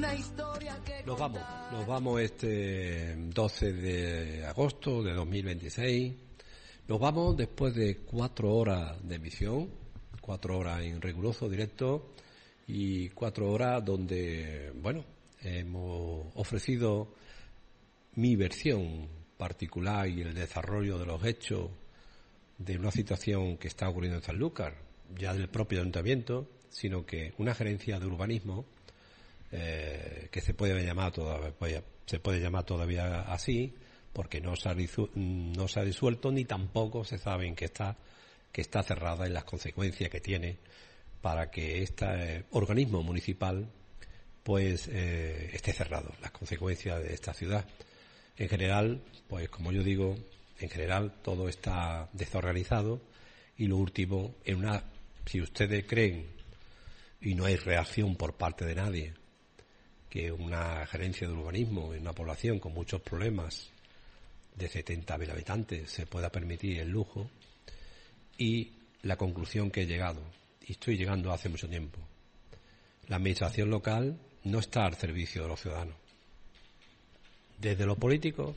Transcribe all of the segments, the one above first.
Nos vamos este 12 de agosto de 2026. Nos vamos después de 4 horas de emisión, 4 horas en riguroso directo y 4 horas donde, bueno, hemos ofrecido mi versión particular y el desarrollo de los hechos de una situación que está ocurriendo en Sanlúcar, ya del propio ayuntamiento, sino que una gerencia de urbanismo que se puede llamar todavía así, porque no se ha disuelto ni tampoco se sabe en que está cerrada, en las consecuencias que tiene para que este organismo municipal pues esté cerrado, las consecuencias de esta ciudad. En general, pues como yo digo, en general todo está desorganizado y lo último, si ustedes creen y no hay reacción por parte de nadie, que una gerencia de urbanismo en una población con muchos problemas de 70.000 habitantes se pueda permitir el lujo, y la conclusión que he llegado, y estoy llegando hace mucho tiempo, la administración local no está al servicio de los ciudadanos. Desde los políticos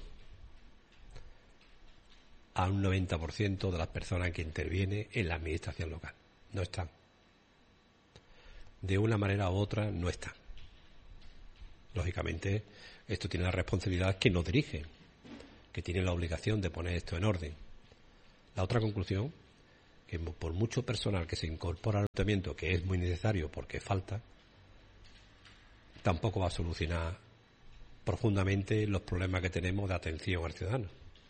a un 90% de las personas que intervienen en la administración local no están. De una manera u otra no están. Lógicamente, esto tiene la responsabilidad que nos dirige, que tiene la obligación de poner esto en orden. La otra conclusión, que por mucho personal que se incorpora al ayuntamiento, que es muy necesario porque falta, tampoco va a solucionar profundamente los problemas que tenemos de atención al ciudadano.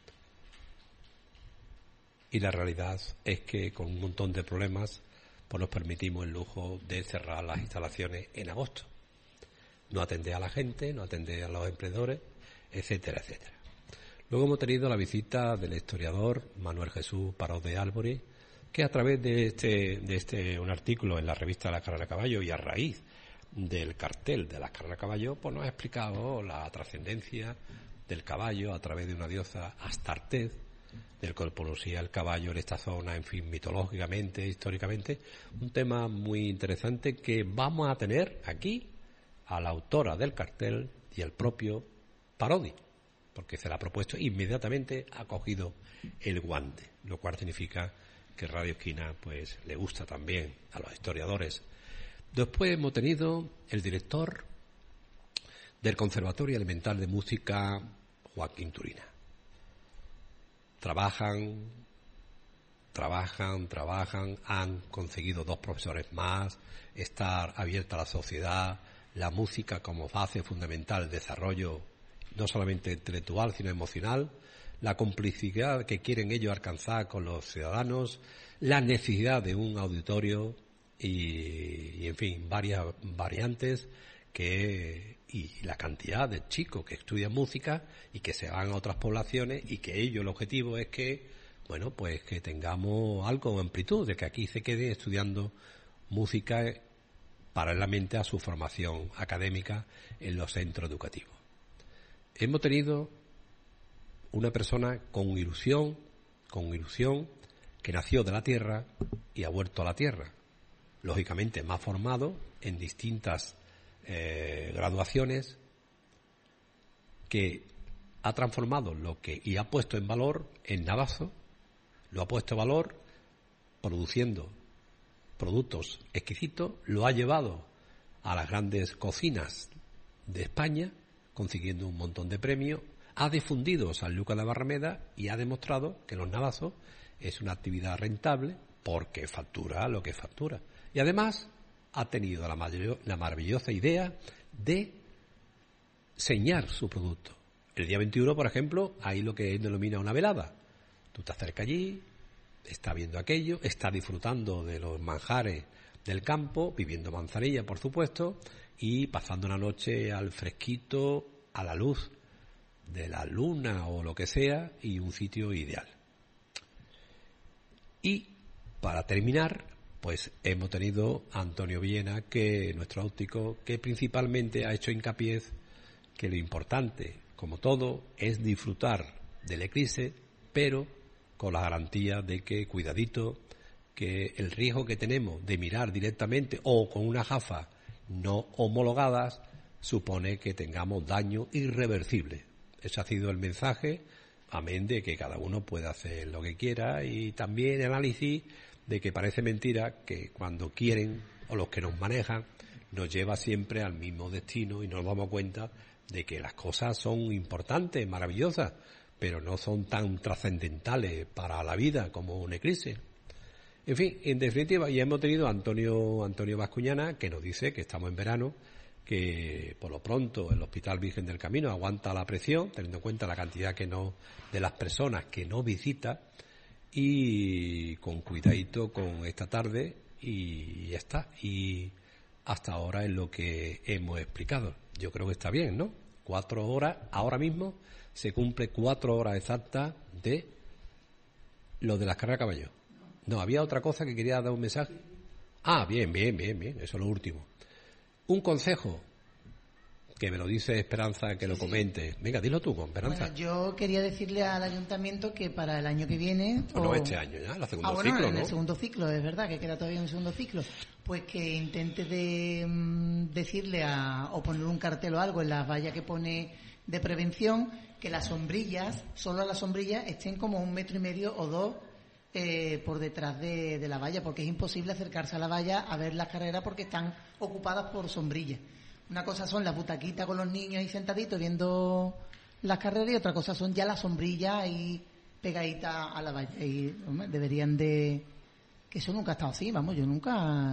Y la realidad es que con un montón de problemas pues nos permitimos el lujo de cerrar las instalaciones en agosto. No atender a la gente, no atender a los emprendedores, etcétera, etcétera. Luego hemos tenido la visita del historiador Manuel Jesús Parot de Álvarez, que a través de un artículo en la revista La Carrera a Caballo y a raíz del cartel de La Carrera a Caballo, pues nos ha explicado la trascendencia del caballo a través de una diosa Astartés, del cual conocía el caballo en esta zona, en fin, mitológicamente, históricamente, un tema muy interesante que vamos a tener aquí a la autora del cartel y al propio Parodi, porque se la ha propuesto, inmediatamente ha cogido el guante, lo cual significa que Radio Esquina pues le gusta también a los historiadores. Después hemos tenido el director del Conservatorio Elemental de Música, Joaquín Turina. Trabajan, han conseguido 2 profesores más, estar abierta a la sociedad, la música como base fundamental del desarrollo no solamente intelectual sino emocional, la complicidad que quieren ellos alcanzar con los ciudadanos, la necesidad de un auditorio y en fin, varias variantes y la cantidad de chicos que estudian música y que se van a otras poblaciones y que ellos, el objetivo es que, bueno, pues que tengamos algo de amplitud, de que aquí se queden estudiando música paralelamente a su formación académica en los centros educativos. Hemos tenido una persona con ilusión, que nació de la tierra y ha vuelto a la tierra, lógicamente más formado en distintas graduaciones, que ha transformado y ha puesto en valor en Navazo, lo ha puesto en valor produciendo productos exquisitos, lo ha llevado a las grandes cocinas de España, consiguiendo un montón de premios, ha difundido Sanlúcar de Barrameda y ha demostrado que los navazos es una actividad rentable porque factura lo que factura. Y además ha tenido la maravillosa idea de señar su producto. El día 21, por ejemplo, hay lo que él denomina una velada. Tú te acercas allí, estás viendo aquello, estás disfrutando de los manjares del campo, viviendo manzanilla, por supuesto, y pasando una noche al fresquito, a la luz de la luna o lo que sea, y un sitio ideal. Y para terminar, pues hemos tenido a Antonio Villena, que nuestro óptico, que principalmente ha hecho hincapié que lo importante, como todo, es disfrutar del eclipse, pero con la garantía de que, cuidadito, que el riesgo que tenemos de mirar directamente o con unas gafas no homologadas supone que tengamos daño irreversible. Ese ha sido el mensaje, amén de que cada uno puede hacer lo que quiera, y también el análisis de que parece mentira que cuando quieren, o los que nos manejan, nos lleva siempre al mismo destino y no nos damos cuenta de que las cosas son importantes, maravillosas, pero no son tan trascendentales para la vida como una eclipse. En fin, en definitiva, ya hemos tenido a Antonio Bascuñana, que nos dice que estamos en verano, que por lo pronto el Hospital Virgen del Camino aguanta la presión, teniendo en cuenta la cantidad de las personas que no visita, y con cuidadito con esta tarde, y ya está. Y hasta ahora es lo que hemos explicado. Yo creo que está bien, ¿no? 4 horas, ahora mismo se cumple 4 horas exactas de lo de las carreras de caballos. No, había otra cosa que quería dar un mensaje. Ah, bien, eso es lo último. Un consejo, que me lo dice Esperanza, que lo comente. Venga, dilo tú, Esperanza. Bueno, yo quería decirle al ayuntamiento que para el año que viene... No, este año ya, el segundo ciclo, ¿no? En el segundo ciclo, es verdad, que queda todavía un segundo ciclo. Pues que intente decirle o poner un cartel o algo en las vallas que pone de prevención, que las sombrillas, solo las sombrillas, estén como 1,5 metros o 2 por detrás de la valla, porque es imposible acercarse a la valla a ver las carreras porque están ocupadas por sombrillas. Una cosa son las butaquitas con los niños ahí sentaditos viendo las carreras, y otra cosa son ya las sombrillas ahí pegaditas a la valla. Y hombre, deberían de... que eso nunca ha estado así, vamos, yo nunca...